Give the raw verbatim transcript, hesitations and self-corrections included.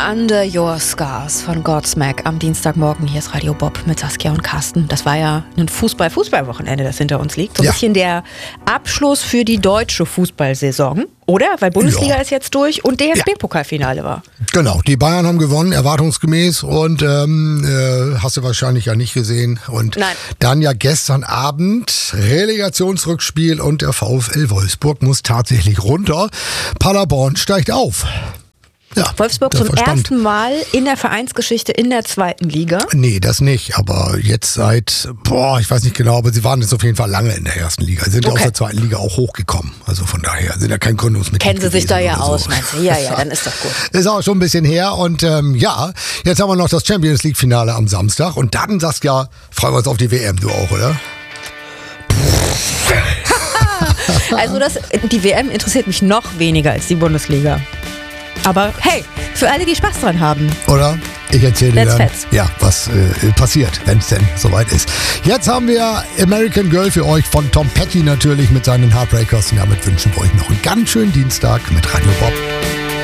Under Your Scars von Godsmack am Dienstagmorgen. Hier ist Radio Bob mit Saskia und Carsten. Das war ja ein Fußball-Fußball-Wochenende, das hinter uns liegt. So ein Ja. bisschen der Abschluss für die deutsche Fußballsaison, oder? Weil Bundesliga Ja. ist jetzt durch und D F B-Pokalfinale war. Genau, die Bayern haben gewonnen, erwartungsgemäß und ähm, äh, hast du wahrscheinlich ja nicht gesehen. Und Nein. dann ja gestern Abend Relegationsrückspiel und der VfL Wolfsburg muss tatsächlich runter. Paderborn steigt auf. Ja, Wolfsburg das zum war spannend. ersten Mal in der Vereinsgeschichte in der zweiten Liga. Nee, das nicht, aber jetzt seit, boah, ich weiß nicht genau, aber sie waren jetzt auf jeden Fall lange in der ersten Liga. Sie sind ja Okay. aus der zweiten Liga auch hochgekommen. Also von daher sind ja kein Gründungsmitglied Kennen Sie sich gewesen da ja oder so. aus, meinst du? Ja, ja, dann ist doch gut. Ist auch schon ein bisschen her und ähm, ja, jetzt haben wir noch das Champions League Finale am Samstag und dann sagst du ja, freuen wir uns auf die W M, du auch, oder? Also das, die W M interessiert mich noch weniger als die Bundesliga. Aber hey, für alle, die Spaß dran haben. Oder? Ich erzähle dir Let's dann, fetz. ja, was äh, passiert, wenn es denn soweit ist. Jetzt haben wir American Girl für euch von Tom Petty natürlich mit seinen Heartbreakers und damit wünschen wir euch noch einen ganz schönen Dienstag mit Radio Bob.